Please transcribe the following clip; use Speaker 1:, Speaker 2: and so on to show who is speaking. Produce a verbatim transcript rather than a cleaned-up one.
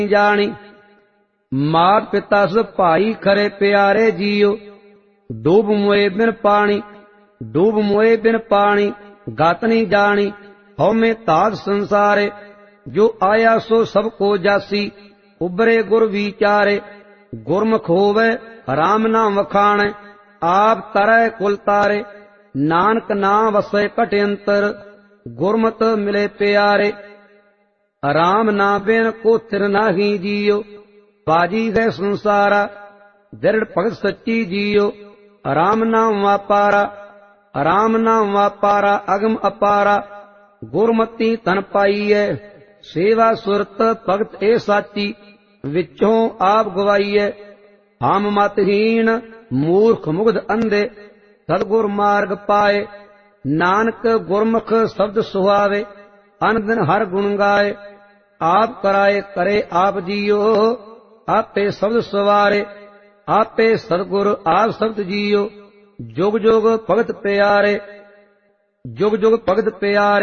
Speaker 1: जानी। मात पिता सु भाई खरे प्यारे जियो, डूब मोए बिन पानी, डूब मोए बिन पानी, गत नहीं जानी। हौ में ताज संसारे, जो आया सो सबको जासी। उबरे गुर विचारे, गुरमुख होवे राम नाम वखाणे। आप तरय कुल तारे, नानक नाम वसै कटयंतर। गुरमत मिले प्यारे, राम ना बिन को थिर नाही जियो। बाजी गए संसारा, दृढ़ भगत सच्ची जियो। राम नाम वापारा, राम नाम वापारा, अगम अपारा। गुरमती तन पाईए, सेवा सुरत भगत ए साची। विचों आप गवाईए, हम मतहीन मूर्ख मुग्ध अंधे। सतगुर मार्ग पाए, नानक गुरमुख शब्द सुहावे। अन दिन हर गुण गाए, आप कराए करे आप जियो। आपे शब्द सवारे, आपे सतगुर आप शब्द जियो। जुग जुग भगत प्यारे, जुग जुग भगत प्यारे।